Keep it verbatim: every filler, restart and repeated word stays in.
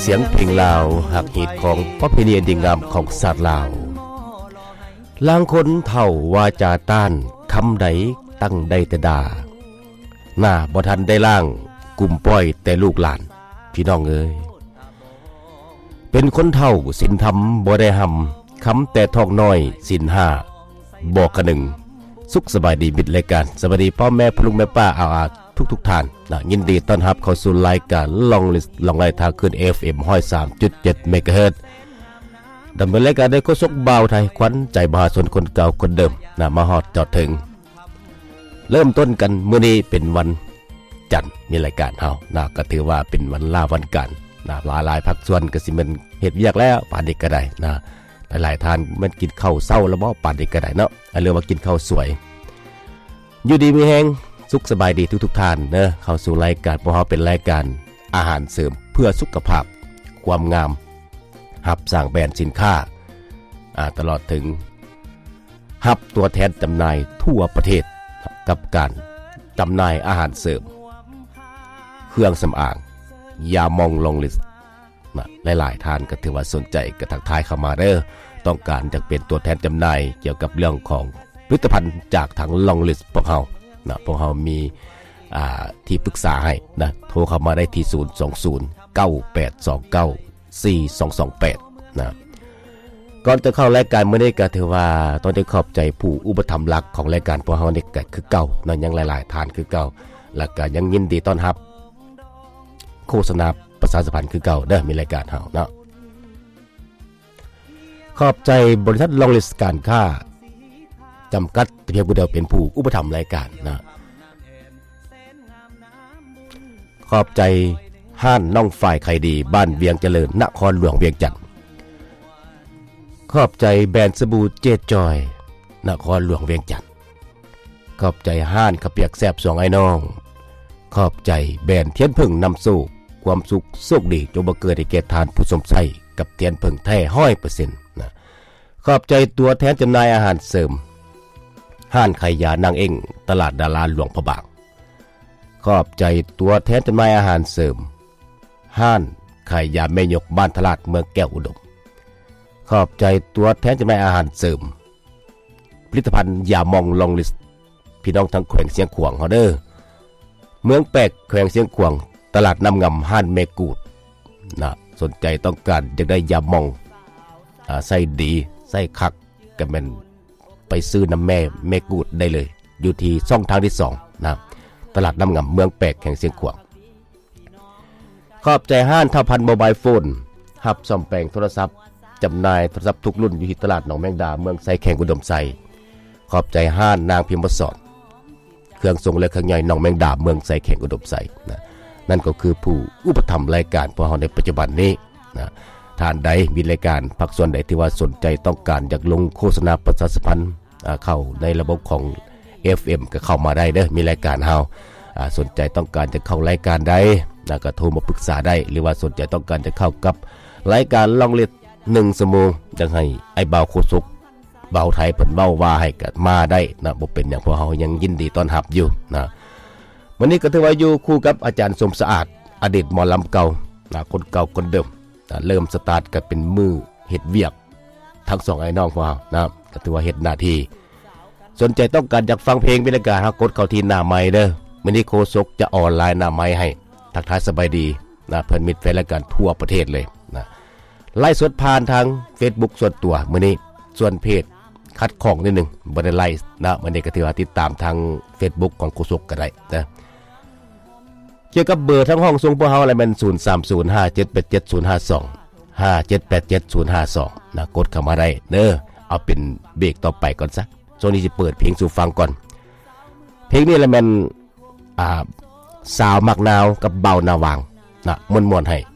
เสียงเพลงลาวหักเหตุของประเพณีดีงามของศาสตร์ลาวลางคนเท่าว่าจาต้านคำใดตั้งได้แต่ด่าหน้าบ่ทันได้ล่างกลุ่มป้อยแต่ลูกหลานพี่น้องเอ้ยเป็นคนเท่าศีลธรรมบ่ได้หำคำแต่ทองน้อยศีลห้าบอกกระหนึ่งสุขสบายดีมิดรายการสวัสดีพ่อแม่พ่อลุงแม่ป้าอาอาทุกทุกท่านนะยินดีต้อนรับเข้าสู่รายการลองลิสลองไล่ทางขึ้น เอฟ เอ็ม หนึ่งร้อยสามจุดเจ็ด เมกะเฮิรตซ์ดำเนินรายการโดยโฆษกบ่าวไทยขวัญใจมหาชนคนเก่าคนเดิมนะมาฮอดจอดถึงเริ่มต้นกันมื้อนี้เป็นวันจันทร์มีรายการเฮานะก็ถือว่าเป็นวันลาวันกันนะหลายๆภาคส่วนก็สิมันเฮ็ดเวียกแล้วป่านนี้ก็ได้นะหลายๆท่านมันกินข้าวเช้าแล้วบ่ป่านนี้ก็ได้เนาะอันเรื่องว่ากินข้าวสวยอยู่ดีมีแฮงสุขสบายดีทุกๆท่านเนอะเข้าสู่รายการพวกเราเป็นรายการอาหารเสริมเพื่อสุขภาพความงามหับสร้างแบรนด์สินค้าตลอดถึงหับตัวแทนจำหน่ายทั่วประเทศกับการจำหน่ายอาหารเสริมเครื่องสำอางยามองลองลิสต์หลายๆท่านก็ถือว่าสนใจก็ทักทายเข้ามาเด้อต้องการจะเป็นตัวแทนจำหน่ายเกี่ยวกับเรื่องของผลิตภัณฑ์จากทางลองลิสต์พวกเรานะพวกเรามีที่ปรึกษาให้นะโทรเข้ามาได้ที่ศูนย์ สอง ศูนย์ เก้า แปด สอง เก้า สี่ สอง สอง แปดนะก่อนจะเข้ารายการมื้อนี้ก็ถือว่าต้องได้ขอบใจผู้อุปถัมภ์หลักของรายการพวกเรานี่ก็คือเก่านะยังหลายๆท่านคือเก่าแล้วก็ยังยินดีต้อนรับโฆษณาประชาสัมพันธ์คือเก่าเด้อมีรายการเฮาเนาะขอบใจบริษัทลองลิสต์การค้าจำกัดเพียงผู้เดียวเป็นผู้อุปถัมภ์รายการนะขอบใจห้านน้องฝ่ายไข่ดีบ้านเวียงเจริญนครหลวงเวียงจันทน์ขอบใจแบรนด์สบู่เจดจอยนครหลวงเวียงจันทน์ขอบใจห้านข้าวเปียกแซ่บสองไอ้น้องขอบใจแบรนด์เทียนผึ่งนำสู่ความสุขโชคดีจงบังเกิดให้แก่ทานผู้สมใส่กับเทียนผึ่งแท้ ร้อยเปอร์เซ็นต์ นะขอบใจตัวแทนจำหน่ายอาหารเสริมห้านไข่ยานางเอ็งตลาดดาราหลวงพระบางขอบใจตัวแทนจำหน่ายอาหารเสริมห้านไข่ยาแม่ยกบ้านตลาดเมืองแก้วอุดมขอบใจตัวแทนจำหน่ายอาหารเสริมผลิตภัณฑ์ยามองลองลิสต์พี่น้องทั้งแขวงเสียงขวางเฮาเด้อเมืองแปกแขวงเสียงขวางตลาดน้ำงำห้านเมกูดนะสนใจต้องการจะได้ยามองอ่าไส้ดีไส้คักก็แม่นไปซื้อน้ำแม่เมกูดได้เลยอยู่ที่ช่องทางที่สองนะตลาดน้ำงำเมืองแปกแห่งเสียงขวางขอบใจห้านท่าพันโมบายโฟนหับซ่อมแปลงโทรศัพท์จำหน่ายโทรศัพท์ทุกรุ่นอยู่ที่ตลาดหนองแมงดาเมืองไซแข่งอุดมไซขอบใจห้านนางพิมพ์สอนเครื่องทรงและเครื่องใหญ่หนองแมงดาเมืองไซแข่งอุดมไซนะนั่นก็คือผู้อุปถัมภ์รายการพวกเราในปัจจุบันนี้นะท่านใดมีรายการภาคส่วนใดที่ว่าสนใจต้องการอยากลงโฆษณาประชาสัมพันธ์เข้าในระบบของ เอฟ เอ็ม ก็เข้ามาได้เด้อมีรายการเฮาสนใจต้องการจะเข้ารายการใดก็โทรมาปรึกษาได้หรือว่าสนใจต้องการจะเข้ากับรายการลองเลียดหนึ่งชั่วโมงจังให้ไอ้บ่าวโคสุกบ่าวไทยเพิ่นเว้าว่าให้ก็มาได้นะบ่เป็นหยังพวกเฮายังยินดีต้อนรับอยู่นะวันนี้ก็ถือว่าอยู่คู่กับอาจารย์สมสะอาดอดีตหมอลำเก่านะคนเก่าคนเดิมนะเริ่มสตาร์ทกันเป็นมือเฮ็ดเวียกทั้งสองไอ้น้องพวกเฮานะก็ถือว่าเฮ็ดหน้าที่สนใจต้องการอยากฟังเพลงบรรยากาศเฮากดเข้าที่หน้าไมค์เด้อมื้อนี้โคศกจะออนไลน์หน้าไมค์ให้ทักทายสบายดีนะเพิ่นมิตรแฟนรายการทั่วประเทศเลยนะไลฟ์สดผ่านทาง Facebook ส่วนตัวมื้อนี้ส่วนเพจคัดของนิดนึงบ่ได้ไลฟ์นะมื้อนี้ก็ถือว่าติดตามทาง Facebook ของโคศกก็ได้นะเกี่ยวกับเบอร์ทั้งห้องทรงพวกเฮาอะไรมันศูนย์ สาม ศูนย์ ห้า เจ็ด แปด เจ็ด ศูนย์ ห้า สอง ห้า เจ็ด แปด เจ็ด ศูนย์ ห้า สองนะกดเข้ามาได้เด้อเอาเป็นเบรกต่อไปก่อนซะช่วงนี้จะเปิดเพลงสู่ฟังก่อนเพลงนี้แหละมันอ่าสาวมักนาวกับเบานาวางนะม่วนๆให้